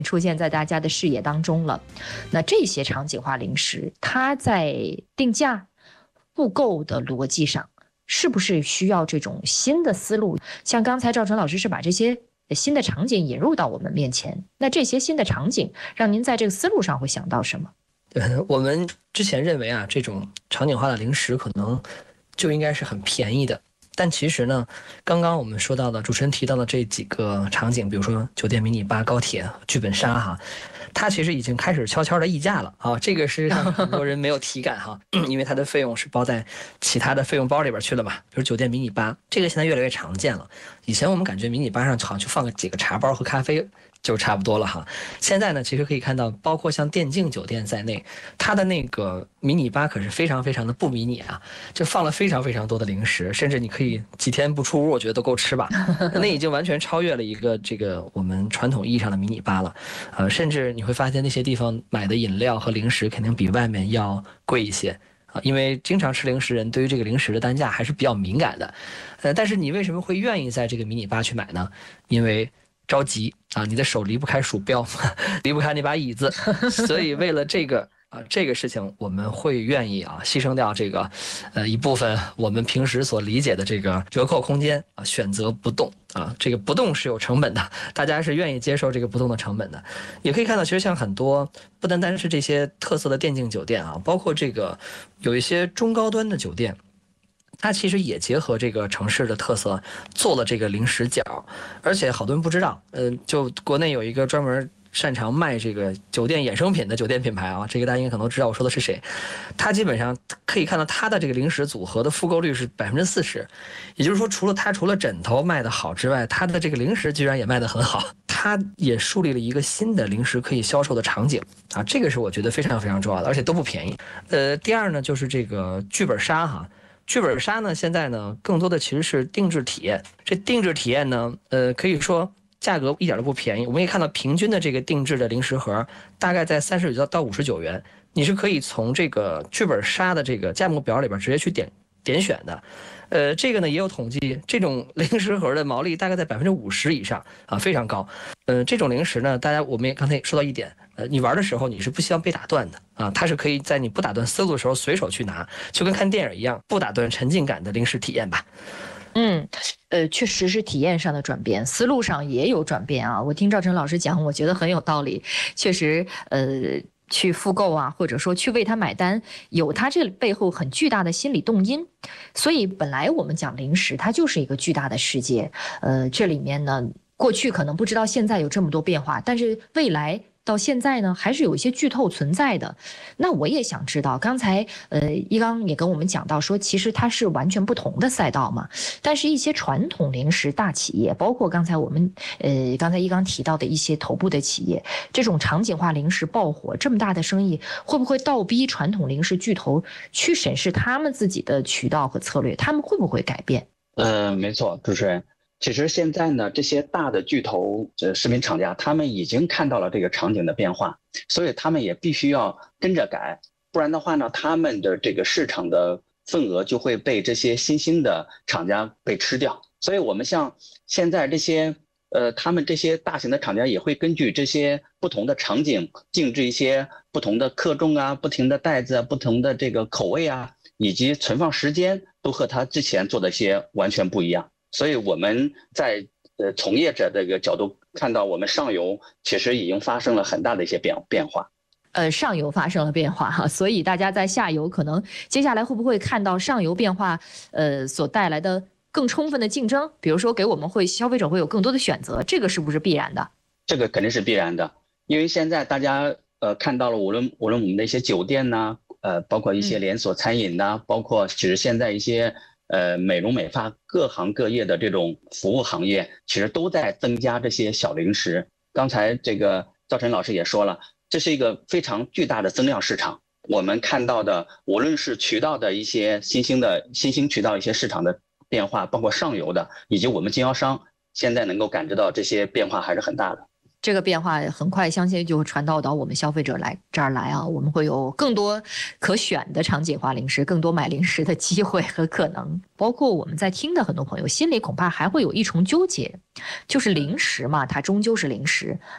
出现在大家的视野当中了。那这些场景化零食，它在定价、复购的逻辑上，是不是需要这种新的思路？像刚才赵晨老师是把这些新的场景引入到我们面前，那这些新的场景让您在这个思路上会想到什么？ 我们之前认为啊，这种场景化的零食可能就应该是很便宜的，但其实呢，刚刚我们说到的主持人提到的这几个场景，比如说酒店、迷你吧、高铁、剧本杀哈，它其实已经开始悄悄的溢价了啊，这个是让很多人没有体感哈，因为它的费用是包在其他的费用包里边去了嘛，比如酒店、迷你吧，这个现在越来越常见了。以前我们感觉迷你吧上好像就放个几个茶包和咖啡就差不多了哈。现在呢，其实可以看到，包括像电竞酒店在内，它的那个迷你吧可是非常非常的不迷你啊，就放了非常非常多的零食，甚至你可以几天不出屋，我觉得都够吃吧。那已经完全超越了一个这个我们传统意义上的迷你吧了。甚至你会发现那些地方买的饮料和零食肯定比外面要贵一些。因为经常吃零食人对于这个零食的单价还是比较敏感的，但是你为什么会愿意在这个迷你吧去买呢？因为着急啊，你的手离不开鼠标，离不开那把椅子，所以为了这个这个事情，我们会愿意牺牲掉这个一部分我们平时所理解的这个折扣空间选择不动这个不动是有成本的，大家是愿意接受这个不动的成本的。也可以看到，其实像很多不单单是这些特色的电竞酒店包括这个有一些中高端的酒店。它其实也结合这个城市的特色做了这个零食角，而且好多人不知道，就国内有一个专门擅长卖这个酒店衍生品的酒店品牌这个大家应该可能知道我说的是谁。它基本上可以看到它的这个零食组合的复购率是40%，也就是说除了枕头卖得好之外，它的这个零食居然也卖得很好。它也树立了一个新的零食可以销售的场景这个是我觉得非常非常重要的，而且都不便宜。第二呢就是这个剧本杀剧本杀呢，现在呢更多的其实是定制体验。这定制体验呢，可以说价格一点都不便宜。我们也看到平均的这个定制的零食盒大概在39到59元，你是可以从这个剧本杀的这个价目表里边直接去点选的。这个呢也有统计，这种零食盒的毛利大概在50%以上非常高。这种零食呢，我们也刚才说到一点，你玩的时候你是不希望被打断的它是可以在你不打断思路的时候随手去拿，就跟看电影一样，不打断沉浸感的零食体验吧。 确实是体验上的转变，思路上也有转变我听赵晨老师讲，我觉得很有道理。确实，去复购或者说去为他买单，有他这背后很巨大的心理动因。所以本来我们讲零食，它就是一个巨大的世界。这里面呢，过去可能不知道现在有这么多变化，但是未来到现在呢，还是有一些剧透存在的。那我也想知道，刚才一刚也跟我们讲到说，其实它是完全不同的赛道嘛。但是一些传统零食大企业，包括刚才我们刚才一刚提到的一些头部的企业，这种场景化零食爆火，这么大的生意，会不会倒逼传统零食巨头去审视他们自己的渠道和策略？他们会不会改变？ 没错，主持人。其实现在呢，这些大的巨头食品厂家，他们已经看到了这个场景的变化，所以他们也必须要跟着改，不然的话呢，他们的这个市场的份额就会被这些新兴的厂家被吃掉。所以我们像现在这些他们这些大型的厂家也会根据这些不同的场景定制一些不同的克重不同的袋子不同的这个口味以及存放时间都和他之前做的一些完全不一样。所以我们在从业者这个角度看到，我们上游其实已经发生了很大的一些变化。 上游发生了变化所以大家在下游可能接下来会不会看到上游变化所带来的更充分的竞争？比如说给我们消费者会有更多的选择，这个是不是必然的？ 这个肯定是必然的，因为现在大家看到了，无论我们的一些酒店包括一些连锁餐饮包括其实现在一些美容美发各行各业的这种服务行业，其实都在增加这些小零食。刚才这个赵晨老师也说了，这是一个非常巨大的增量市场。我们看到的，无论是渠道的一些新兴渠道一些市场的变化，包括上游的，以及我们经销商，现在能够感知到这些变化还是很大的。 这个变化很快相信就会传导到我们消费者这儿来我们会有更多可选的场景化零食，更多买零食的机会和可能。包括我们在听的很多朋友心里恐怕还会有一重纠结，就是零食嘛，它终究是零食，